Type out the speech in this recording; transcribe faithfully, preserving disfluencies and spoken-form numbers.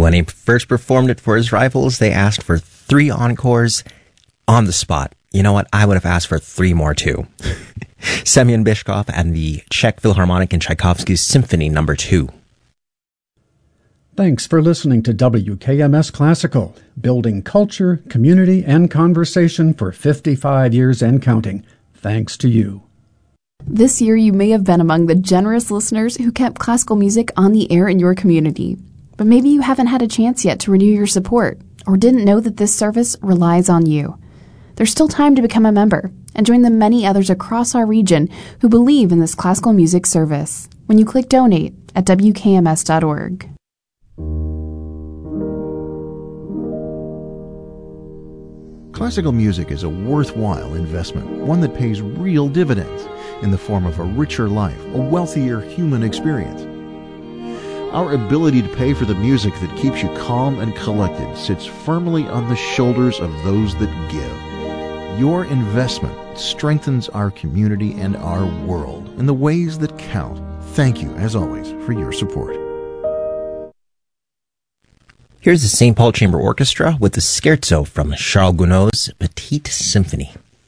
When he first performed it for his rivals, they asked for three encores on the spot. You know what? I would have asked for three more too. Semyon Bishkov and the Czech Philharmonic in Tchaikovsky's Symphony Number Two. Thanks for listening to W K M S Classical, building culture, community, and conversation for fifty-five years and counting. Thanks to you. This year, you may have been among the generous listeners who kept classical music on the air in your community. But maybe you haven't had a chance yet to renew your support, or didn't know that this service relies on you. There's still time to become a member and join the many others across our region who believe in this classical music service when you click Donate at W K M S dot org. Classical music is a worthwhile investment, one that pays real dividends in the form of a richer life, a wealthier human experience. Our ability to pay for the music that keeps you calm and collected sits firmly on the shoulders of those that give. Your investment strengthens our community and our world in the ways that count. Thank you, as always, for your support. Here's the Saint Paul Chamber Orchestra with the scherzo from Charles Gounod's Petite Symphony.